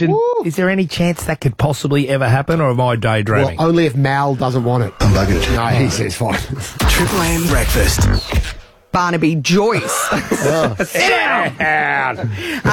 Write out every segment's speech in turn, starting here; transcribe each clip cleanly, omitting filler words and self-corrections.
imagine? Is there any chance that could possibly ever happen, or am I daydreaming? Well, only if Mal doesn't want it. I'm bugging it. No, he says fine. Triple M breakfast. Barnaby Joyce. Sit down.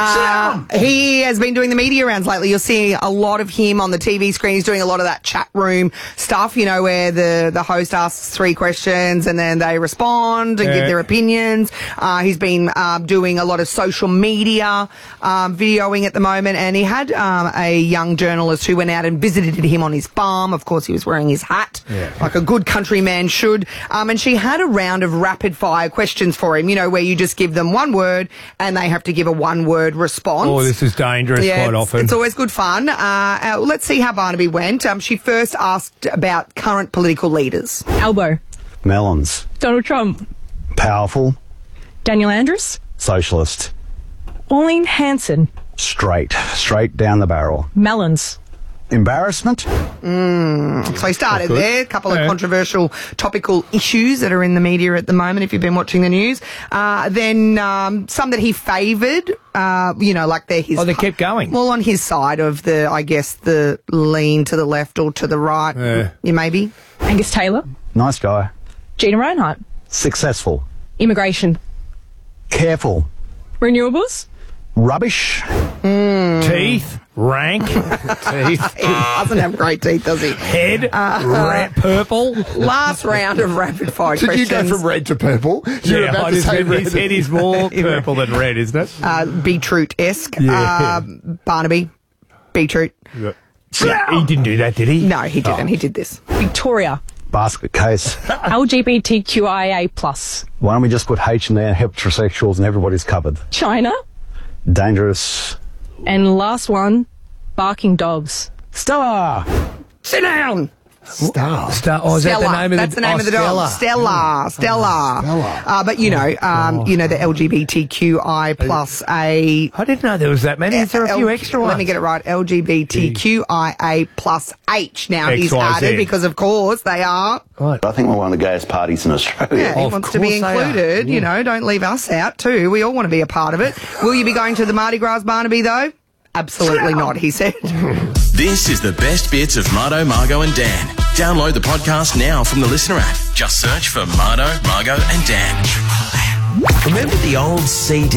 He has been doing the media rounds lately. You'll see a lot of him on the TV screen. He's doing a lot of that chat room stuff, you know, where the host asks 3 questions and then they respond and give their opinions. He's been doing a lot of social media videoing at the moment, and he had a young journalist who went out and visited him on his farm. Of course, he was wearing his hat, like a good countryman should. And she had a round of rapid-fire questions for him, you know, where you just give them one word and they have to give a one-word response. Oh, this is dangerous quite often. It's always good fun. Let's see how Barnaby went. She first asked about current political leaders. Albo. Melons. Donald Trump. Powerful. Daniel Andrews. Socialist. Pauline Hanson. Straight down the barrel. Melons. Embarrassment. So he started there. A couple of controversial topical issues that are in the media at the moment, if you've been watching the news. Then some that he favoured, you know, like they're his... Oh, they kept going. Well, on his side of the, I guess, the lean to the left or to the right, maybe. Angus Taylor. Nice guy. Gina Reinhardt. Successful. Immigration. Careful. Renewables. Rubbish. Teeth. Rank. Teeth. He doesn't have great teeth, does he? Head. Red. Purple. Last round of rapid fire Did questions. you go from red to purple? You're Yeah, about I to just say said red. his head is more purple than red, isn't it? Beetroot-esque. Yeah. Barnaby. Beetroot. He didn't do that, did he? No, he didn't. He did this. Victoria. Basket case. LGBTQIA+. Why don't we just put H in there, heterosexuals, and everybody's covered? China. Dangerous. And last one, barking dogs. Stella. Sit down. Star. Oh, is that the name of That's the name of the dog. Stella. But you know, the LGBTQI plus A. I didn't know there was that many. Is there a few extra ones? Let me get it right. LGBTQIA plus H. Now he's XYZ. added because, of course, they are. I think we're one of the gayest parties in Australia. Yeah, he Of wants to be course they are. included. You know, don't leave us out too. We all want to be a part of it. Will you be going to the Mardi Gras, Barnaby, though? Absolutely not, he said. This is the best bits of Marto, Margo and Dan. Download the podcast now from the Listener app. Just search for Marto, Margo and Dan. Remember the old CD